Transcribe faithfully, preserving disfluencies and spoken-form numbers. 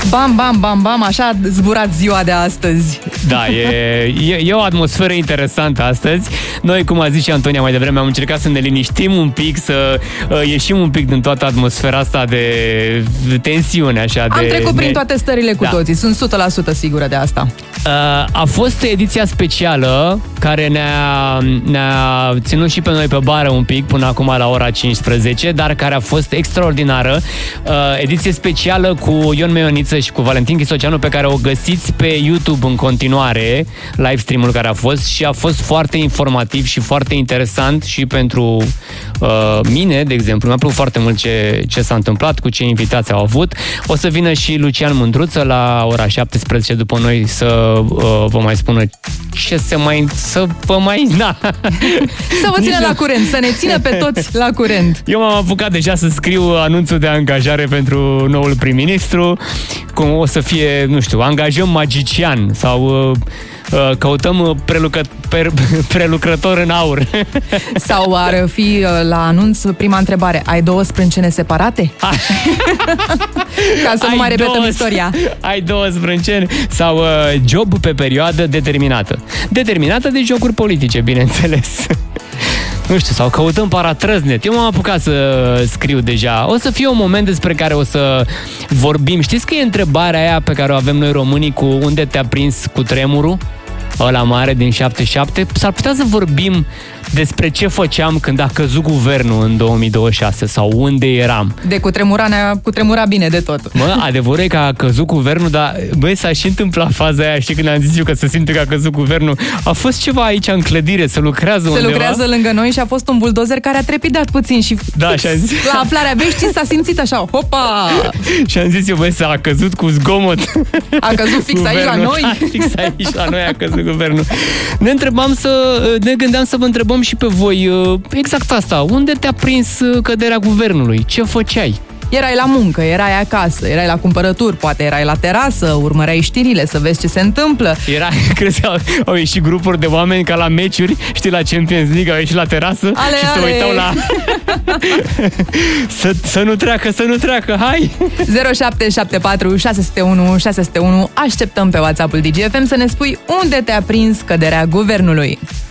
Bam, bam, bam, bam, așa a zburat ziua de astăzi. Da, e, e, e o atmosferă interesantă astăzi. Noi, cum a zis și Antonia mai devreme, am încercat să ne liniștim un pic, să uh, ieșim un pic din toată atmosfera asta de, de tensiune, așa. Am de, trecut prin ne... toate stările cu da. toții, sunt o sută la sută sigură de asta. Uh, a fost ediția specială care ne-a, ne-a ținut și pe noi pe bară un pic până acum la ora cincisprezece, dar care a fost extraordinară. Uh, ediție specială cu Ion Meioniță și cu Valentin Chisoceanu, pe care o găsiți pe YouTube în continuare, live stream-ul care a fost, și a fost foarte informativ și foarte interesant și pentru uh, mine, de exemplu. Mi-a plăcut foarte mult ce, ce s-a întâmplat, cu ce invitați au avut. O să vină și Lucian Mândruță la ora șaptesprezece după noi să uh, vă mai spună ce se mai... să vă mai... Na. Să vă țină la curent, să ne țină pe toți la curent. Eu m-am apucat deja să scriu anunțul de angajare pentru noul prim-ministru, cum o să fie, nu știu, angajăm magician sau uh, căutăm prelucă, per, prelucrător în aur. Sau ar fi la anunț prima întrebare, ai două sprâncene separate? Ca să nu mai repetăm două, istoria. Ai două sprâncene? Sau uh, job pe perioadă determinată. Determinată de jocuri politice, bineînțeles. Nu știu, sau căutăm paratrăznet. Eu m-am apucat să scriu deja. O să fie un moment despre care o să vorbim. Știți că e întrebarea aia pe care o avem noi românii cu unde te-a prins cu tremurul? Ăla mare din șaptezeci și șapte. S-ar putea să vorbim despre ce făceam când a căzut guvernul în două mii douăzeci și șase sau unde eram. De cutremura ne-a cutremura bine de tot. Mă, adevărul e că a căzut guvernul, dar băi, s-a și întâmplat faza aia, știi, când am zis eu că se simte că a căzut guvernul. A fost ceva aici în clădire, se lucrează se undeva. Se lucrează lângă noi și a fost un buldozer care a trepidat puțin și da, și zis... la aflarea veștii s-a simțit așa, hopa! Și am zis eu, băi, s-a căzut cu zgomot. A căzut fix guvernul. Aici la noi? Da, fix aici la noi a căzut guvernul. Ne întrebam să, ne gândeam să vă întrebăm și pe voi exact asta. Unde te-a prins căderea guvernului? Ce făceai? Erai la muncă, erai acasă, erai la cumpărături, poate erai la terasă, urmăreai știrile să vezi ce se întâmplă. Era, crezi că au, au ieșit grupuri de oameni ca la meciuri, știi, la Champions League, au ieșit la terasă ale, și ale. Se uitau la... să, să nu treacă, să nu treacă, hai! zero șapte șapte patru șase zero unu șase zero unu. Așteptăm pe WhatsApp-ul D G F M să ne spui unde te-a prins căderea guvernului.